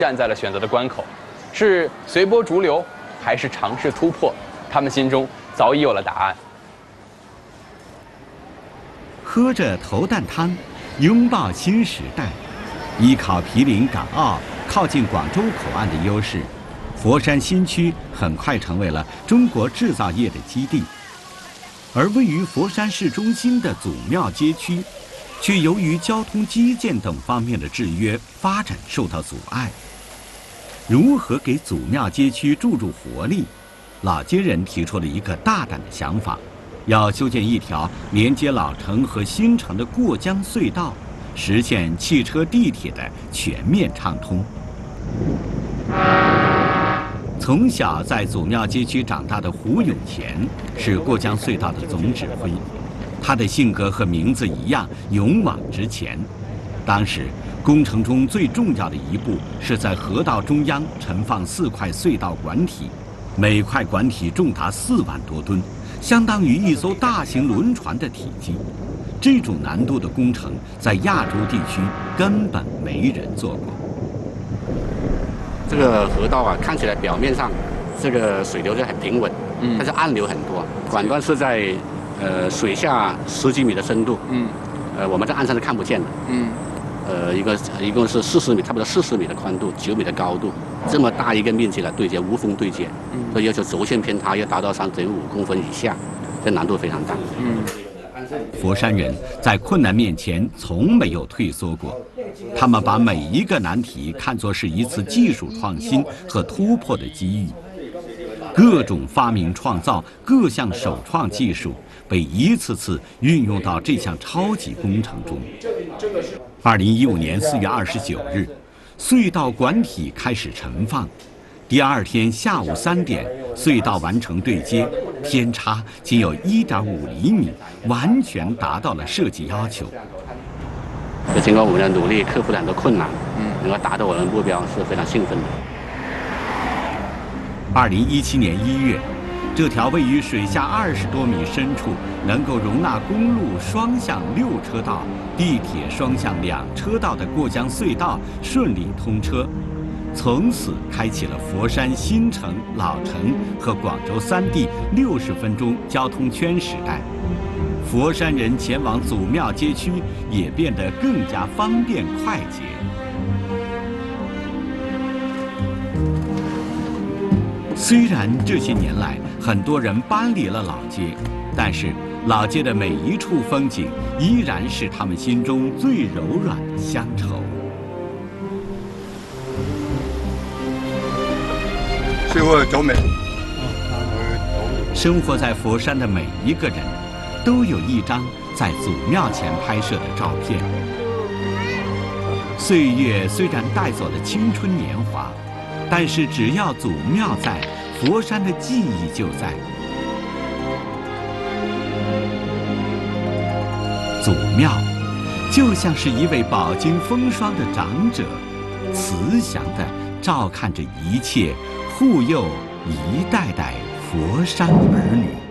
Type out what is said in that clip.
站在了选择的关口，是随波逐流，还是尝试突破？他们心中早已有了答案。 喝着头啖汤，拥抱新时代，依靠毗邻港澳、靠近广州口岸的优势，佛山新区很快成为了中国制造业的基地。而位于佛山市中心的祖庙街区，却由于交通基建等方面的制约，发展受到阻碍。如何给祖庙街区注入活力？老街人提出了一个大胆的想法，要修建一条连接老城和新城的过江隧道，实现汽车、地铁的全面畅通。从小在祖庙街区长大的胡永乾是过江隧道的总指挥，他的性格和名字一样，勇往直前。当时工程中最重要的一步是在河道中央盛放4块隧道管体，每块管体重达4万多吨，相当于一艘大型轮船的体积。这种难度的工程在亚洲地区根本没人做过。 这个河道啊，看起来表面上这个水流就很平稳，但是暗流很多。管段是在水下10几米的深度，我们在岸上是看不见的，一共是40米，差不多40米的宽度，9米的高度，这么大一个面积来对接，无缝对接，所以要求轴线偏塌要达到3.5公分以下，这难度非常大。 佛山人在困难面前从没有退缩过，他们把每一个难题看作是一次技术创新和突破的机遇。各种发明创造，各项首创技术被一次次运用到这项超级工程中。2015年4月29日，隧道管体开始盛放。第二天下午3点，隧道完成对接，偏差仅有1.5厘米，完全达到了设计要求。 经过我们的努力，克服了很多困难，能够达到我们的目标，是非常兴奋的。 2017年1月，这条位于水下20多米深处，能够容纳公路双向6车道、地铁双向2车道的过江隧道顺利通车，从此开启了佛山新城、老城和广州3地60分钟交通圈时代。佛山人前往祖庙街区也变得更加方便快捷。虽然这些年来很多人搬离了老街，但是老街的每一处风景依然是他们心中最柔软的乡愁。生活在佛山的每一个人，都有一张在祖庙前拍摄的照片。岁月虽然带走了青春年华，但是只要祖庙在，佛山的记忆就在。祖庙就像是一位饱经风霜的长者，慈祥地照看着一切，护佑一代代佛山儿女。